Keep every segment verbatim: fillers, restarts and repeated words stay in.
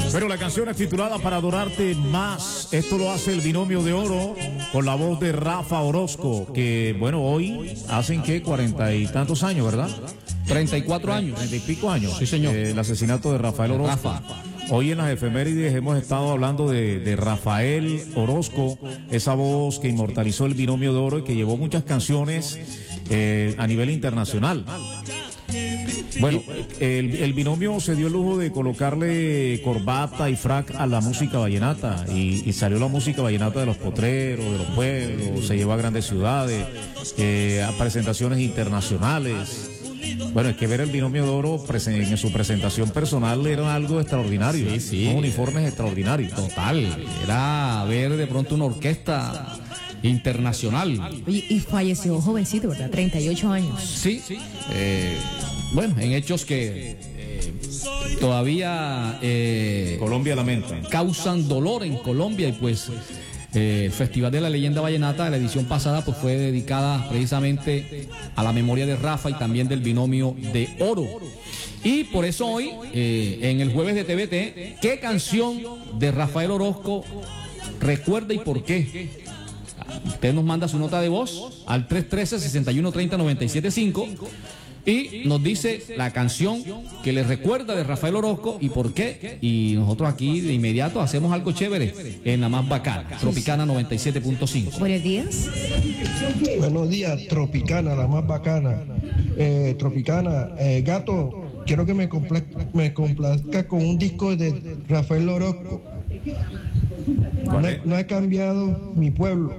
Pero la canción es titulada Para Adorarte Más. Esto lo hace el Binomio de Oro con la voz de Rafa Orozco, que bueno, hoy hacen que cuarenta y tantos años, ¿verdad? Treinta y cuatro años. Treinta y pico años. Sí, señor. Eh, el asesinato de Rafael Orozco. Rafa. Hoy en las efemérides hemos estado hablando de, de Rafael Orozco, esa voz que inmortalizó el Binomio de Oro y que llevó muchas canciones eh, a nivel internacional. Bueno, el, el binomio se dio el lujo de colocarle corbata y frac a la música vallenata y, y salió la música vallenata de los potreros, de los pueblos, se llevó a grandes ciudades, eh, a presentaciones internacionales. Bueno, es que ver el Binomio de Oro en su presentación personal era algo extraordinario. Sí, sí. Unos uniformes extraordinarios. Total, era ver de pronto una orquesta internacional. Oye, y falleció jovencito, ¿verdad? treinta y ocho años. Sí, eh, bueno, en hechos que eh, todavía eh, Colombia lamenta. causan dolor en Colombia y pues eh, el Festival de la Leyenda Vallenata, la edición pasada, pues fue dedicada precisamente a la memoria de Rafa y también del Binomio de Oro. Y por eso hoy, eh, en el jueves de T V T, ¿qué canción de Rafael Orozco recuerda y por qué? Usted nos manda su nota de voz al tres uno tres, seis uno tres cero, nueve siete cinco y nos dice la canción que le recuerda de Rafael Orozco y por qué. Y nosotros aquí de inmediato hacemos algo chévere en la más bacana, Tropicana noventa y siete punto cinco. Buenos días. Buenos días, Tropicana, la más bacana. Eh, Tropicana, eh, gato, quiero que me complazca, me complazca con un disco de Rafael Orozco. No, no ha cambiado mi pueblo.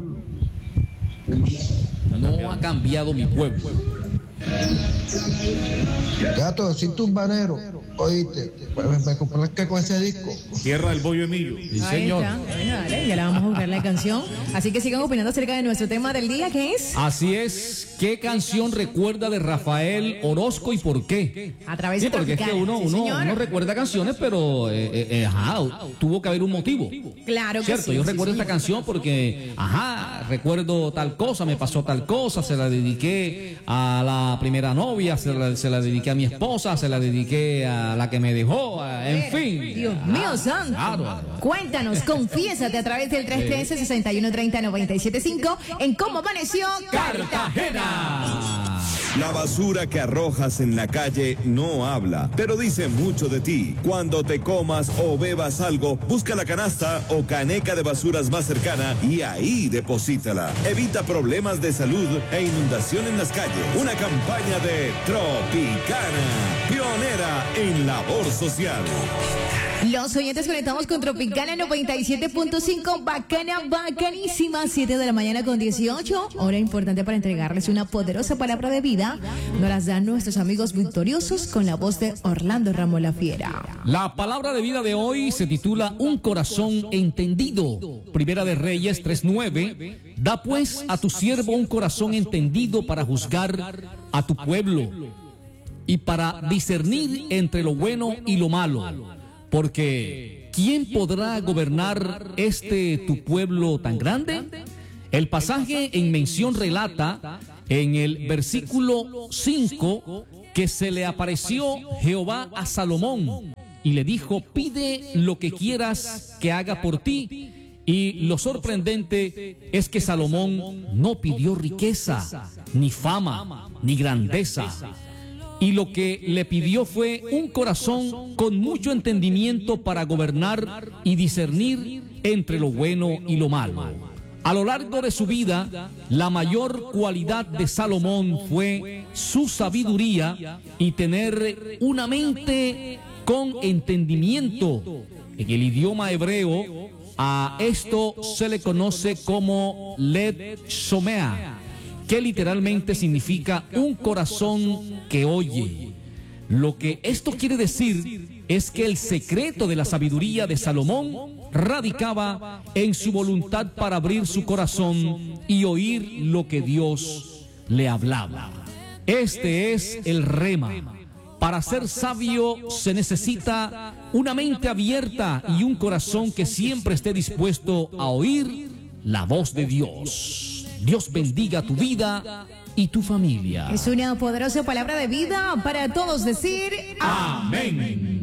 No ha cambiado mi pueblo. Gato, sin tumbanero, oíste, me, me complazca con ese disco. Tierra del Bollo Emilio. Sí, Ahí señor. está. Bueno, dale, ya le vamos a buscar la canción. Así que sigan opinando acerca de nuestro tema del día, que es Así es. ¿Qué canción recuerda de Rafael Orozco y por qué? a través Sí, de porque es que Tropicana. uno, Sí, uno, señor. uno recuerda canciones, pero eh, eh, eh, ajá, tuvo que haber un motivo. Claro que Cierto, sí. yo sí, recuerdo sí. esta canción porque, ajá, recuerdo tal cosa, me pasó tal cosa, se la dediqué a la primera novia, se la, se la dediqué a mi esposa, se la dediqué a la que me dejó, a- en fin. Dios mío, santo. Claro. Cuéntanos, confiésate a través del tres uno tres, seis uno tres cero, nueve siete cinco en cómo amaneció Cartagena. La basura que arrojas en la calle no habla, pero dice mucho de ti. Cuando te comas o bebas algo, busca la canasta o caneca de basuras más cercana y ahí deposítala. Evita problemas de salud e inundación en las calles. Una campaña de Tropicana, pionera en labor social. Los oyentes conectamos con Tropicana noventa y siete punto cinco, bacana, bacanísima, siete de la mañana con dieciocho, hora importante para entregarles una poderosa palabra de vida. Nos las dan nuestros amigos victoriosos con la voz de Orlando Ramos La Fiera. La palabra de vida de hoy se titula Un corazón entendido. Primera de Reyes tres nueve. Da pues a tu siervo un corazón entendido para juzgar a tu pueblo y para discernir entre lo bueno y lo malo. Porque ¿quién podrá gobernar este tu pueblo tan grande? El pasaje en mención relata en el versículo cinco que se le apareció Jehová a Salomón y le dijo: pide lo que quieras que haga por ti. Y lo sorprendente es que Salomón no pidió riqueza, ni fama, ni grandeza. Y lo que le pidió fue un corazón con mucho entendimiento para gobernar y discernir entre lo bueno y lo malo. A lo largo de su vida, la mayor cualidad de Salomón fue su sabiduría y tener una mente con entendimiento. En el idioma hebreo, a esto se le conoce como Led Shomea, que literalmente significa un corazón que oye. Lo que esto quiere decir es que el secreto de la sabiduría de Salomón radicaba en su voluntad para abrir su corazón y oír lo que Dios le hablaba. Este es el rema. Para ser sabio se necesita una mente abierta y un corazón que siempre esté dispuesto a oír la voz de Dios. Dios bendiga tu vida y tu familia. Es una poderosa palabra de vida para todos decir Amén.